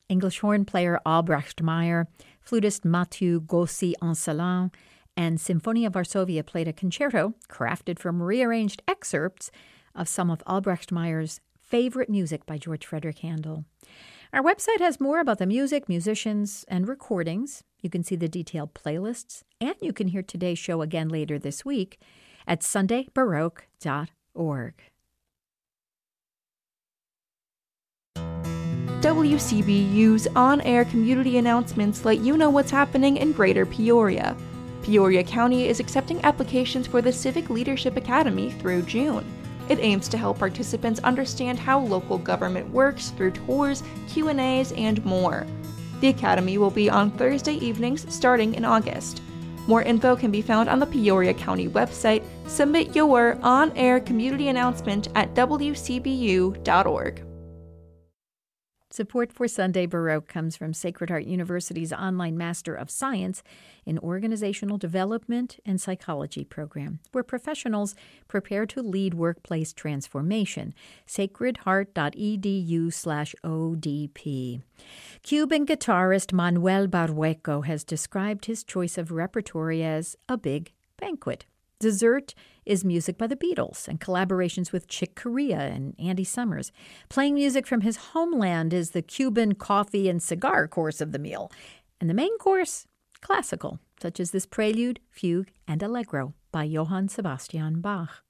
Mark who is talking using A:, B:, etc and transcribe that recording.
A: English horn player Albrecht Meyer, flutist Mathieu Gaucy-Ancelin, and Symphonia Varsovia played a concerto crafted from rearranged excerpts of some of Albrecht Meyer's favorite music by George Frederick Handel. Our website has more about the music, musicians, and recordings. You can see the detailed playlists, and you can hear today's show again later this week at sundaybaroque.org.
B: WCBU's on-air community announcements let you know what's happening in Greater Peoria. Peoria County is accepting applications for the Civic Leadership Academy through June. It aims to help participants understand how local government works through tours, Q&As, and more. The academy will be on Thursday evenings starting in August. More info can be found on the Peoria County website. Submit your on-air community announcement at wcbu.org.
A: Support for Sunday Baroque comes from Sacred Heart University's online Master of Science in Organizational Development and Psychology program, where professionals prepare to lead workplace transformation. sacredheart.edu/ODP. Cuban guitarist Manuel Barrueco has described his choice of repertory as a big banquet. Dessert is music by the Beatles and collaborations with Chick Corea and Andy Summers. Playing music from his homeland is the Cuban coffee and cigar course of the meal. And the main course, classical, such as this prelude, fugue, and allegro by Johann Sebastian Bach.